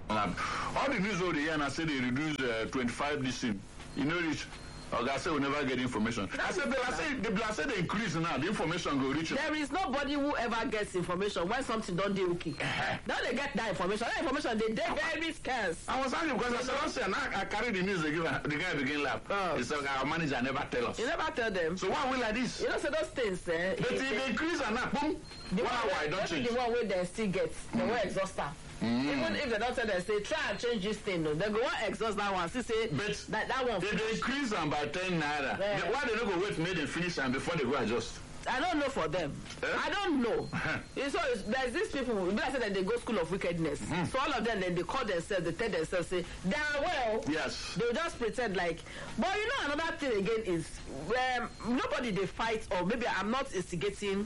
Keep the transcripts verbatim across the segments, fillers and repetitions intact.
Um, all the news over the year and I say they reduce uh, twenty-five this thing. You know this. Okay, I say we never get information. I said, I say, the I say they increase now. The information go reach. There is nobody who ever gets information when something don't do okay. Now they get that information. That information they they very scarce. I was asking because I said, I said, I carry the news. They give the guy begin laugh. Oh. He said, our manager never tell us. You never tell them. So why we like this? You know, so those things. Eh, but if they increase and now, boom. The one hour, I don't change. The one where they still get, they mm. will exhaust her. Mm. Even if they don't tell them, say, try and change this thing, no. They go on exhaust that one. See, say, but that, that one. If they increase them by ten naira, yeah. Why they don't go wait make them finish and before they go adjust? I don't know for them. Eh? I don't know. So there's these people, like I said, that they go school of wickedness. Mm-hmm. So all of them, then they call themselves, they tell themselves, say, they are well. Yes. They'll just pretend like. But you know, another thing again is, um, nobody they fight, or maybe I'm not instigating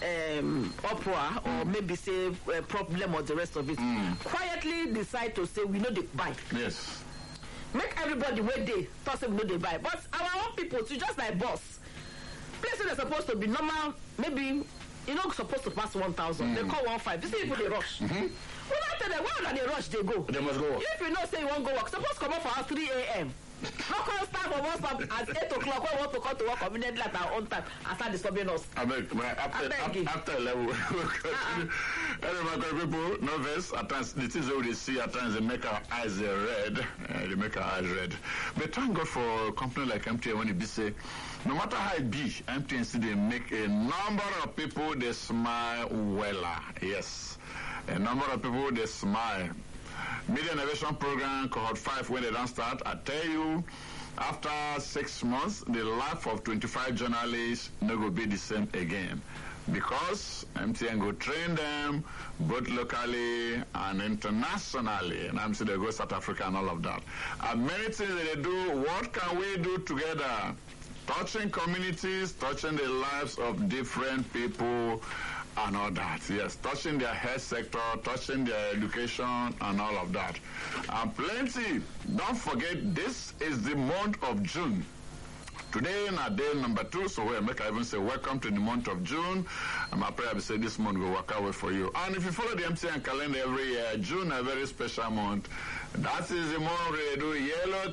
um, uproar, or maybe say a problem or the rest of it. Mm. Quietly decide to say, we know they buy. Yes. Make everybody where they thought say we know they buy. But our own people, too, just like boss. Places they're supposed to be normal, maybe you're not supposed to pass one thousand. Mm. They call one five. These people they rush. Mm-hmm. When I tell them, why they rush, they go. They must go. If you know say you won't go work, suppose come up for us three a.m. How can start for one stop at eight o'clock when we want to come to work conveniently at our own time and start disturbing us? I beg, after, after, after eleven, we'll continue. Uh-uh. People, novice, at times, the things that we see, at times they make our eyes red. Uh, they make our eyes red. But thank God for a company like M T N when it be say, no matter how it be, M T N see they make a number of people, they smile weller. Yes. A number of people, they smile. Media Innovation Program, Cohort five, when they don't start, I tell you, after six months, the life of twenty-five journalists no go be the same again. Because M T N go train them, both locally and internationally. And I'm saying they go South Africa and all of that. And many things that they do, what can we do together? Touching communities, touching the lives of different people, and all that. Yes, touching their health sector, touching their education, and all of that. And plenty. Don't forget, this is the month of June. Today, na day number two, so we make I even say welcome to the month of June. And my prayer will say this month will work out for you. And if you follow the M T N calendar every year, June a very special month. That is the month we do yellow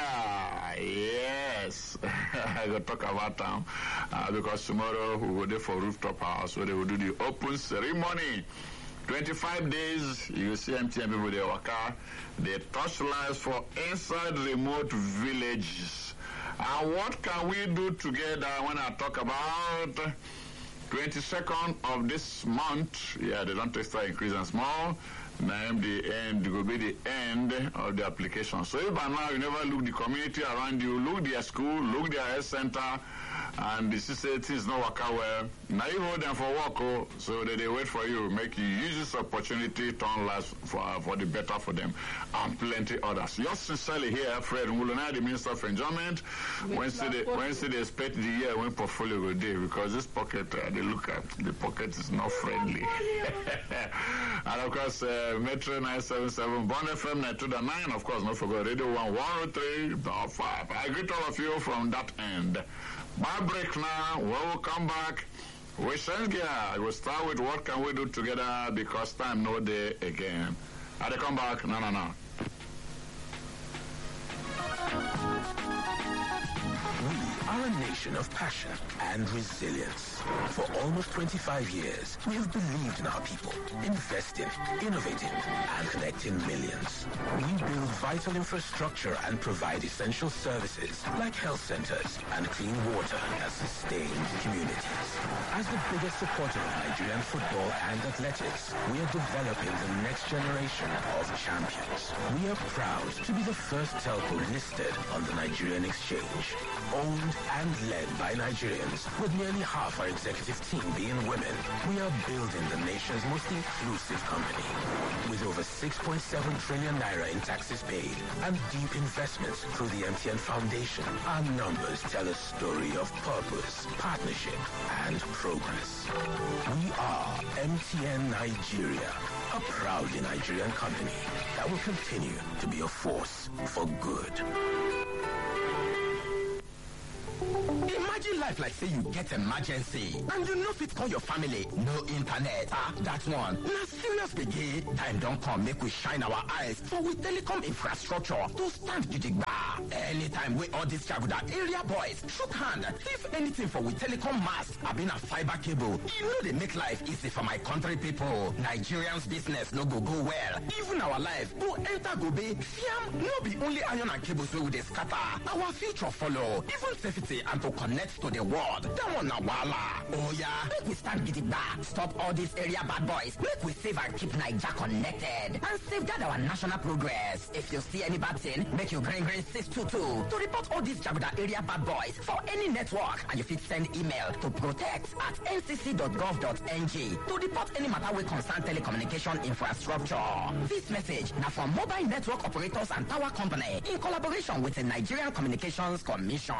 care. Yes, I will talk about them uh, because tomorrow we will go there for rooftop house where they will do the open ceremony. twenty-five days, you see M T N people they work out. They touch lives for inside remote villages. And what can we do together when I talk about twenty-second of this month? Yeah, they don't take start increase and small. Now the end will be the end of the application. So if by now you never look the community around you, look their school, look their health center, and the C C A things not work out well, now you hold them for work, oh, so that they wait for you, make you use this opportunity, turn lives for, uh, for the better for them, and plenty others. Yours sincerely here, Fred Ngulona, the Minister of Enjoyment. Wednesday they, Wednesday they expect the year when portfolio go day, because this pocket, uh, they look at, the pocket is not friendly. And of course, uh, Metro nine seven seven, Bond F M nine two nine, of course, not forget Radio one one oh three point five. I greet all of you from that end. My break now, we will come back. We shall get, we'll start with what can we do together because time no day again. I will come back, no, no, no. We are a nation of passion and resilience. For almost twenty-five years, we have believed in our people, investing, innovating, and connecting millions. We build vital infrastructure and provide essential services like health centers and clean water that sustain communities. As the biggest supporter of Nigerian football and athletics, we are developing the next generation of champions. We are proud to be the first telco listed on the Nigerian exchange, owned and led by Nigerians, with nearly half our executive team being women. We are building the nation's most inclusive company, with over six point seven trillion naira in taxes paid and deep investments through the M T N Foundation. Our numbers tell a story of purpose, partnership, and progress. We are M T N Nigeria, a proudly Nigerian company that will continue to be a force for good. Imagine life like say you get emergency and you no fit call your family, no internet. Ah, that one. Na serious gbege. Time don come make we shine our eyes for we telecom infrastructure to stand gidigba. Anytime we all this Jaguda area boys shook hand, if anything for we telecom mast, I been a fiber cable. You know they make life easy for my country people. Nigerians business no go go well. Even our life go enter go be fiam. No be only iron and cables wey we dey scatter. Our future follow. Even safety and to connect to the world. That one na wala. Oh yeah, make we stand gidigba. Stop all these area bad boys. Make we save and keep Naija connected and safeguard our national progress. If you see any bad thing, make you green green six two two to report all these Jaguda area bad boys for any network, and you fit send email to protect at n c c dot gov dot n g to report any matter wey concern telecommunication infrastructure. This message now from Mobile Network Operators and Tower Company in collaboration with the Nigerian Communications Commission.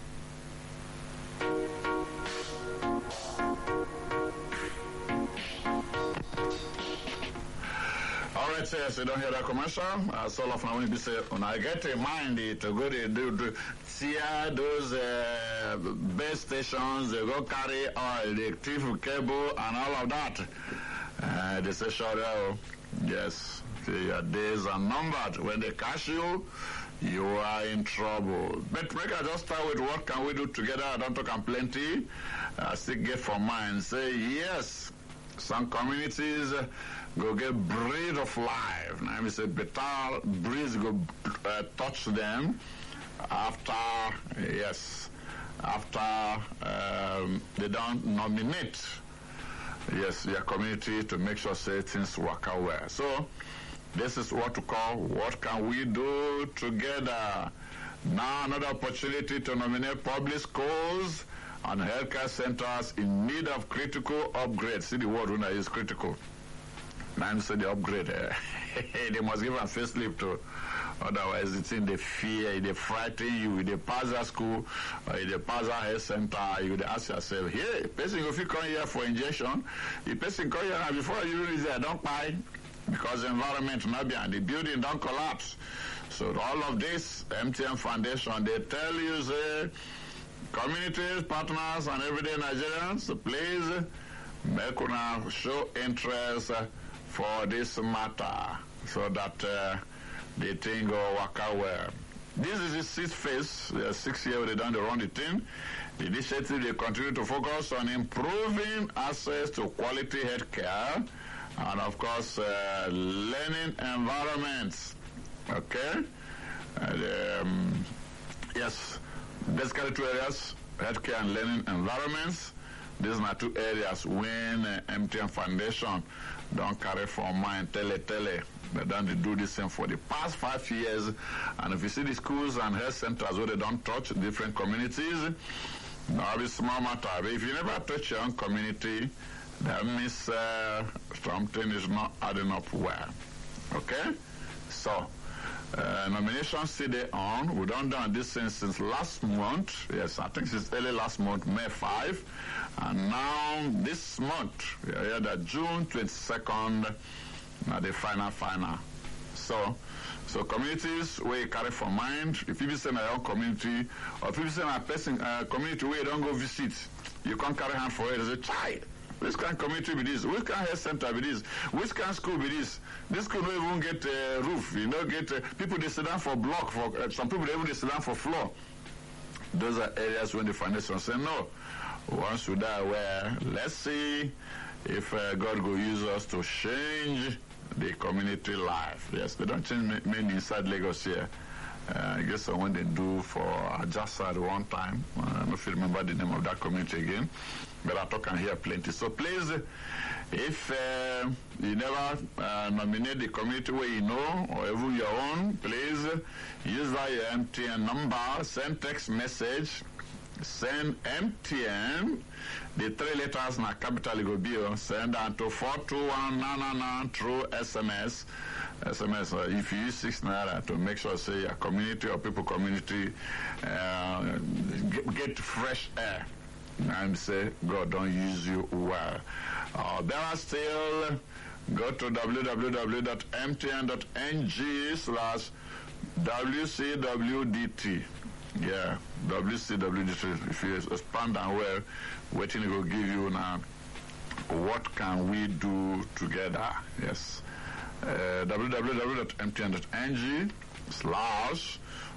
All right, so you don't hear that commercial. Uh, so often when you say, when I get in mind to go to do, do see those uh, base stations, they go carry oil, the electric cable, and all of that. Uh, they say, sure, oh, yes, your days are numbered. When they catch you, you are in trouble. But make I just start with what can we do together? I don't talk plenty. I still get for mine. Say, yes, some communities uh, go get breath of life. Now, I say better breeze go uh, touch them after, yes, after um, they don't nominate, yes, their community to make sure say things work out well. So, this is what to call what can we do together. Now another opportunity to nominate public schools and healthcare centers in need of critical upgrade. See the word when I use critical. Now I'm saying the upgrade. Eh? They must give a facelift to. Otherwise, it's in the fear, they frighten you. They pass a school, or they pass a health center. You ask yourself, hey, person if you come here for injection, the person come here before you reach there, don't buy. Because the environment not be and the building don't collapse. So all of this, M T N Foundation, they tell you, say, communities, partners, and everyday Nigerians, please make una show interest for this matter so that uh, the thing will work out well. This is the sixth phase, the sixth year they done the run the thing. The initiative, they continue to focus on improving access to quality health care and, of course, uh, learning environments. Okay? And, um, yes, basically two areas, healthcare and learning environments. These are two areas when uh, M T N Foundation don't carry for mind, tele, tele. They don't do this thing for the past five years. And if you see the schools and health centers where they don't touch different communities, now it's small matter. But if you never touch your own community, that means uh, something is not adding up well. Okay? So, uh, nominations still there on. We don't done this thing since last month. Yes, I think since early last month, May fifth. And now this month, we are here that June twenty-second, now the final, final. So, so communities where you carry for mind, if you visit your own community, or if you visit a person, uh, community where you don't go visit, you can't carry hand for it as a child. Which kind of community be this? Which kind of health center be this? Which kind of school be this? This school don't even get a uh, roof. You know, get uh, people they sit down for block. For uh, some people they even they sit down for floor. Those are areas when the foundation say no. Once we die, where let's see if uh, God will use us to change the community life. Yes, they don't change many inside Lagos here. Uh, I guess when they do for Ajasa one time, uh, I don't know if you remember the name of that community again, but I talk and hear plenty. So please, if uh, you never uh, nominate the community where you know, or even your own, please use that your M T N number, send text message, send M T N, the three letters na capital go be, send that to four two one nine nine nine through S M S. S M S, uh, if you use six naira to make sure, say, your community or people community uh, get, get fresh air. And say, God don't use you well. Uh, there are still, go to w w w dot m t n dot n g slash w c w d t. Yeah, W C W digital. If you expand and well, waiting will give you now. What can we do together? Yes. Uh, w w w dot m t n dot n g slash